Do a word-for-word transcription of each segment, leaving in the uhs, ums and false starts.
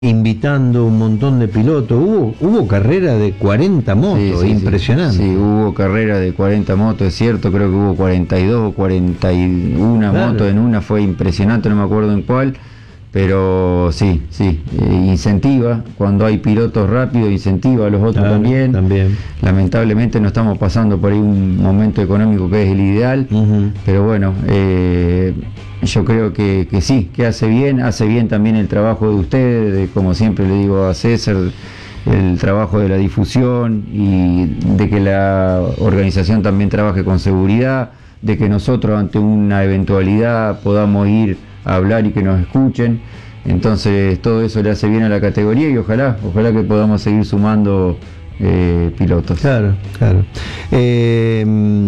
invitando un montón de pilotos. Hubo, hubo carrera de cuarenta motos, sí, sí, impresionante. Sí, sí, hubo carrera de cuarenta motos, es cierto, creo que hubo cuarenta y dos o cuarenta y una Claro. motos en una, fue impresionante, no me acuerdo en cuál, pero sí, sí, eh, incentiva, cuando hay pilotos rápidos, incentiva a los otros Claro, también. también. Lamentablemente no estamos pasando por ahí un momento económico que es el ideal, Uh-huh. pero bueno, eh, yo creo que, que sí, que hace bien, hace bien también el trabajo de ustedes, de, como siempre le digo a César, el trabajo de la difusión y de que la organización también trabaje con seguridad, de que nosotros ante una eventualidad podamos ir a hablar y que nos escuchen. Entonces todo eso le hace bien a la categoría y ojalá, ojalá que podamos seguir sumando eh, pilotos. Claro, claro. Eh,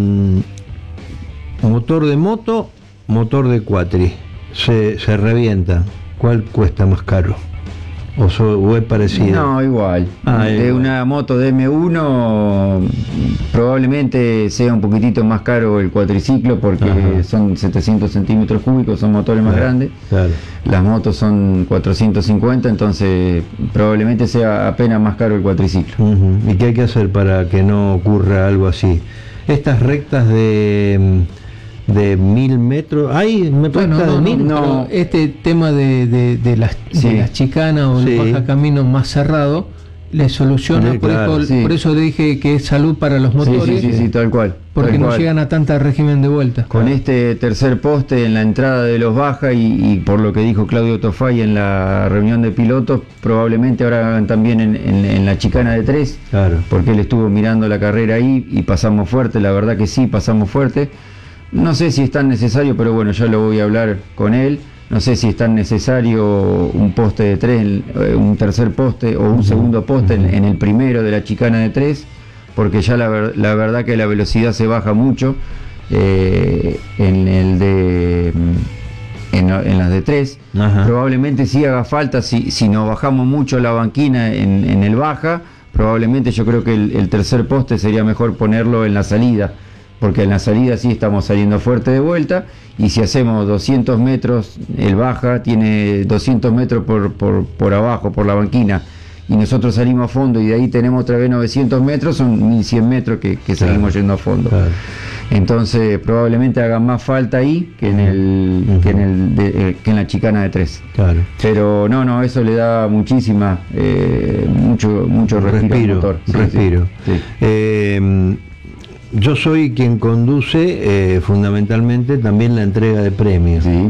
motor de moto, motor de cuatri, se, se revienta. ¿Cuál cuesta más caro? ¿O, so, o es parecido? No, igual. Ah, de igual. una moto de eme uno probablemente sea un poquitito más caro el cuatriciclo porque Ajá. son setecientos centímetros cúbicos, son motores más Claro, grandes. claro. Las motos son cuatrocientos cincuenta, entonces probablemente sea apenas más caro el cuatriciclo. Uh-huh. ¿Y qué hay que hacer para que no ocurra algo así? Estas rectas de de mil metros, ¿hay me Bueno, rectas no, de no, mil? no. pero este tema de, de, de, las, Sí. de las chicanas o Sí. los bajacaminos más cerrados le soluciona, Sí, por, claro, eso, sí. por eso le dije que es salud para los Sí, motores, sí, sí, sí, tal cual. porque tal no cual. llegan a tanta régimen de vuelta. Con este tercer poste en la entrada de los baja y, y por lo que dijo Claudio Tofay en la reunión de pilotos, probablemente ahora hagan también en, en, en la chicana de tres, Claro. porque él estuvo mirando la carrera ahí y pasamos fuerte, la verdad que sí, pasamos fuerte. No sé si es tan necesario, pero bueno, ya lo voy a hablar con él. No sé si es tan necesario un poste de tres, un tercer poste o un uh-huh. segundo poste uh-huh. en, en el primero de la chicana de tres, porque ya la, ver, la verdad que la velocidad se baja mucho eh, en el de en, en las de tres. Ajá. Probablemente sí haga falta, si, si nos bajamos mucho la banquina en, en el baja, probablemente yo creo que el, el tercer poste sería mejor ponerlo en la salida, porque en la salida sí estamos saliendo fuerte de vuelta, y si hacemos doscientos metros, el baja tiene doscientos metros por, por, por abajo, por la banquina, y nosotros salimos a fondo y de ahí tenemos otra vez novecientos metros, son mil cien metros que, que claro, seguimos yendo a fondo. Claro. Entonces probablemente haga más falta ahí que en el, uh-huh. que en, el de, eh, que en la chicana de tres. Claro. Pero no, no, eso le da muchísima, eh, mucho, mucho respiro, respiro al motor. Sí, respiro. Sí, sí. Eh, Yo soy quien conduce eh, fundamentalmente también la entrega de premios. Sí.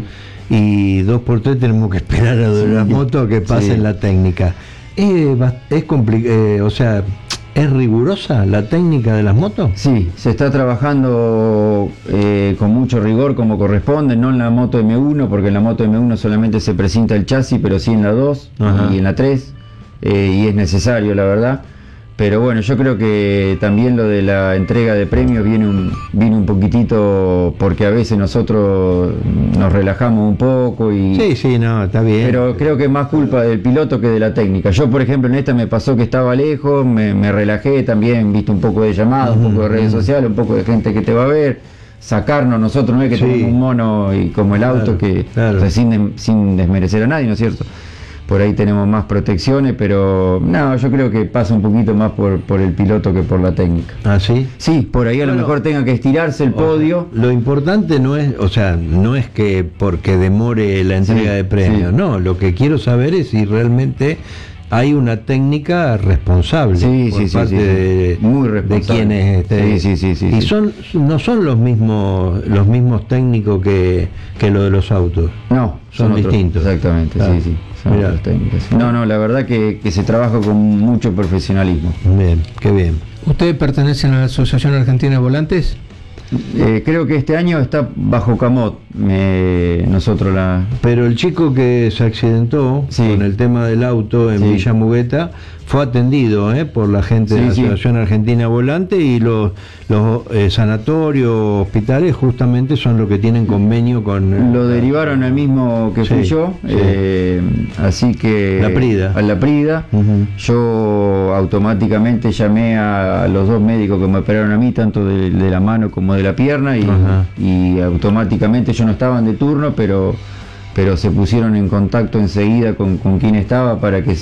Y dos por tres tenemos que esperar a sí. las motos que pasen sí. la técnica. Eh, es complicado, eh, o sea, ¿es rigurosa la técnica de las motos? Sí, se está trabajando eh, con mucho rigor como corresponde, no en la moto eme uno, porque en la moto eme uno solamente se presenta el chasis, pero sí en la dos Ajá. y en la tres, eh, y es necesario, la verdad. Pero bueno, yo creo que también lo de la entrega de premios viene un, viene un poquitito porque a veces nosotros nos relajamos un poco y... Sí, sí, no, está bien. Pero creo que es más culpa del piloto que de la técnica. Yo, por ejemplo, en esta me pasó que estaba lejos, me, me relajé también, viste un poco de llamadas, uh-huh, un poco de redes uh-huh. sociales, un poco de gente que te va a ver, sacarnos nosotros, no es que sí. tenemos un mono y como el auto, claro, que claro. O sea, sin, sin desmerecer a nadie, ¿no es cierto? Por ahí tenemos más protecciones, pero no, yo creo que pasa un poquito más por, por el piloto que por la técnica. ¿Ah, sí? Sí, por ahí a bueno, lo mejor tenga que estirarse el podio. Lo importante no es, o sea, no es que porque demore la entrega sí, de premios, sí. no, lo que quiero saber es si realmente hay una técnica responsable sí, por sí, parte sí, sí. De, muy responsable. de quienes este, sí, sí, sí, sí, y sí. son no son los mismos los mismos técnicos que, que lo de los autos. No, son, son distintos. Exactamente, claro. sí, sí. Son otras técnicas. No, no, la verdad que, que se trabaja con mucho profesionalismo. Bien, qué bien. ¿Ustedes pertenecen a la Asociación Argentina de Volantes? Eh, creo que este año está bajo Camot, eh, nosotros la... Pero el chico que se accidentó sí. con el tema del auto en sí. Villa Mugueta fue atendido eh, por la gente sí, de la Asociación sí. Argentina Volante, y los, los eh, sanatorios, hospitales justamente son los que tienen convenio con... Eh, lo derivaron al mismo que sí, fui yo, sí. eh, así que... La Prida. A la Prida. Uh-huh. Yo automáticamente llamé a, a los dos médicos que me operaron a mí, tanto de, de la mano como de la pierna, y, uh-huh. y automáticamente yo no estaba de turno, pero pero se pusieron en contacto enseguida con, con quien estaba para que